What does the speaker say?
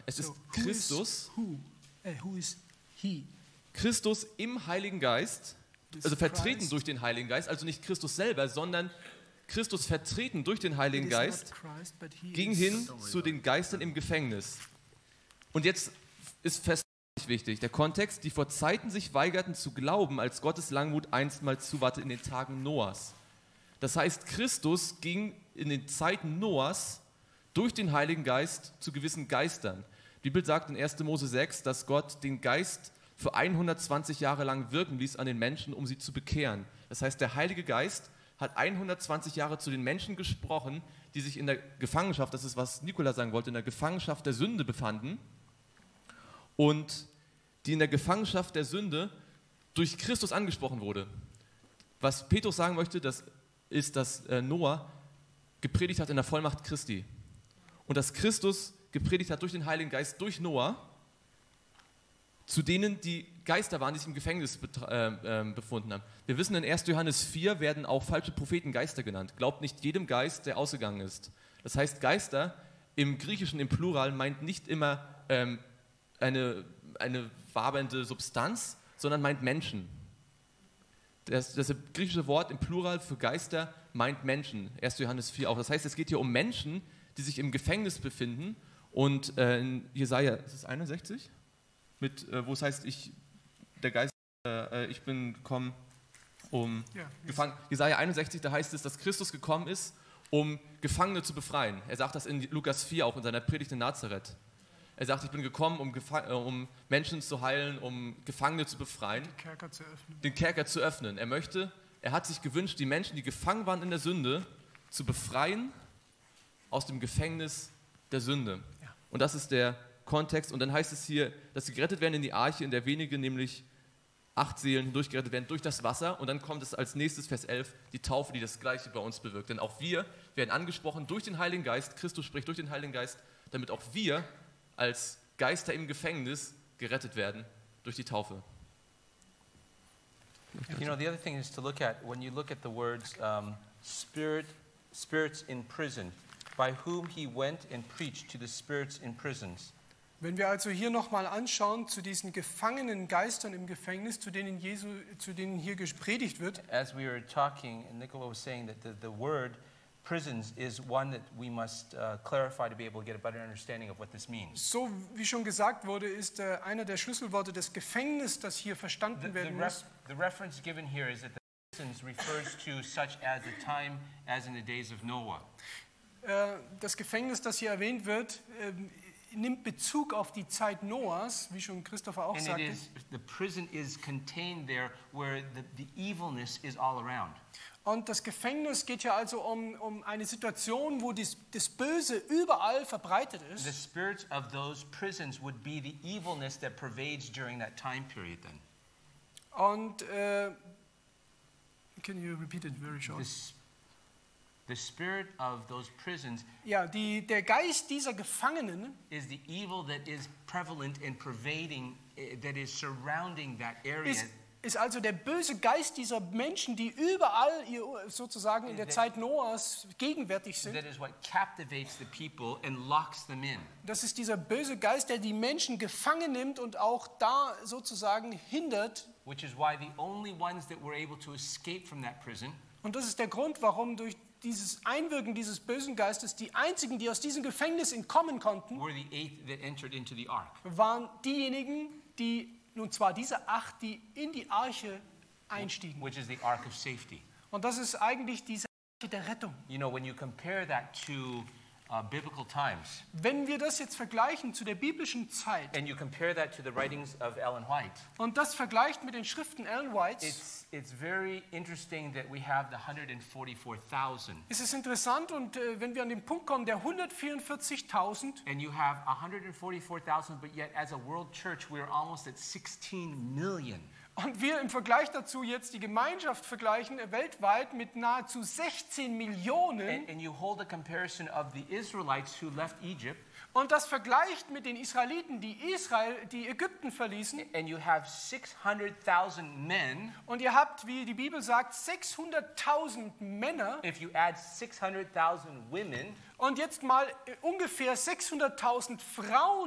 Es ist Christus. Who is he? Christus im Heiligen Geist, also vertreten Christ. durch den Heiligen Geist, also nicht Christus selber, sondern Christus vertreten durch den Heiligen It is Geist, not Christ, but he ging is- hin zu den Geistern im Gefängnis. Und jetzt ist fest wichtig, der Kontext, die vor Zeiten sich weigerten zu glauben, als Gottes Langmut einstmals zuwarte in den Tagen Noahs. Das heißt, Christus ging in den Zeiten Noahs durch den Heiligen Geist zu gewissen Geistern. Die Bibel sagt in 1. Mose 6, dass Gott den Geist für 120 Jahre lang wirken ließ an den Menschen, um sie zu bekehren. Das heißt, der Heilige Geist hat 120 Jahre zu den Menschen gesprochen, die sich in der Gefangenschaft, das ist, was Nikola sagen wollte, in der Gefangenschaft der Sünde befanden und die in der Gefangenschaft der Sünde durch Christus angesprochen wurde. Was Petrus sagen möchte, das ist, dass Noah gepredigt hat in der Vollmacht Christi und dass Christus gepredigt hat durch den Heiligen Geist, durch Noah, zu denen die Geister waren, die sich im Gefängnis befunden haben. Wir wissen, in 1. Johannes 4 werden auch falsche Propheten Geister genannt. Glaubt nicht jedem Geist, der ausgegangen ist. Das heißt, Geister im Griechischen, im Plural, meint nicht immer eine wabernde Substanz, sondern meint Menschen. Das griechische Wort im Plural für Geister meint Menschen. 1. Johannes 4 auch. Das heißt, es geht hier um Menschen, die sich im Gefängnis befinden. Und in Jesaja, ist es 61? Wo es heißt, ich bin gekommen, um gefangen. Jesaja 61, da heißt es, dass Christus gekommen ist, um Gefangene zu befreien. Er sagt das in Lukas 4 auch in seiner Predigt in Nazareth. Er sagt, ich bin gekommen, um Menschen zu heilen, um Gefangene zu befreien, den Kerker zu öffnen. Er hat sich gewünscht, die Menschen, die gefangen waren in der Sünde, zu befreien aus dem Gefängnis der Sünde. Ja. Und das ist der Kontext. Und dann heißt es hier, dass sie gerettet werden in die Arche, in der wenige, nämlich 8 Seelen durchgerettet werden durch das Wasser. Und dann kommt es als nächstes, Vers 11, die Taufe, die das Gleiche bei uns bewirkt. Denn auch wir werden angesprochen durch den Heiligen Geist. Christus spricht durch den Heiligen Geist, damit auch wir als Geister im Gefängnis gerettet werden durch die Taufe. You know, the other thing is to look at, when you look at the words spirits in prison, by whom he went and preached to the spirits in prisons. Wenn wir also hier nochmal anschauen zu diesen gefangenen Geistern im Gefängnis, zu denen hier gepredigt wird. As we were talking, Nicola was saying that the word prisons is one that we must clarify to be able to get a better understanding of what this means. So wie schon gesagt wurde, ist einer der Schlüsselworte das Gefängnis, das hier verstanden werden muss. The reference given here is that the prisons refers to such as a time as in the days of Noah. Das Gefängnis, das hier erwähnt wird, nimmt Bezug auf die Zeit Noahs, wie schon Christopher auch sagte. The prison is contained there where the evilness is all around. Und das Gefängnis geht hier also um eine Situation, wo das Böse überall verbreitet ist. The spirits of those prisons would be the evilness that pervades during that time period then. Und can you repeat it very short? The spirit of those prisons Ja, der Geist dieser Gefangenen is the evil that is prevalent and pervading, that is surrounding that area. ist also der böse Geist dieser Menschen, die überall sozusagen in der Zeit Noahs gegenwärtig sind. That is what captivates the people and locks them in. Das ist dieser böse Geist, der die Menschen gefangen nimmt und auch da sozusagen hindert. Which is why the only ones that were able to escape from that prison Und das ist der Grund, warum durch dieses Einwirken dieses bösen Geistes die einzigen, die aus diesem Gefängnis entkommen konnten, were the 8 that entered into the ark. waren diejenigen, und zwar diese 8, die in die Arche einstiegen. Which is the ark of safety. Und das ist eigentlich diese Arche der Rettung. You know, when you compare that to biblical times, Wenn wir das jetzt vergleichen zu der biblischen Zeit and you compare that to the writings of Ellen White, und das vergleicht mit den Schriften Ellen Whites, it's very interesting that we have the 144,000. ist es interessant und wenn wir an den Punkt kommen, der 144.000 And you have 144,000, but yet as a world church we're almost at 16 million. und wir im Vergleich dazu jetzt die Gemeinschaft vergleichen weltweit mit nahezu 16 Millionen And you hold a comparison of the Israelites who left Egypt, und das vergleicht mit den Israeliten, die Ägypten verließen, and you have 600,000 men. und ihr habt, wie die Bibel sagt, 600.000 Männer If you add 600,000 women, und jetzt mal ungefähr 600.000 Frauen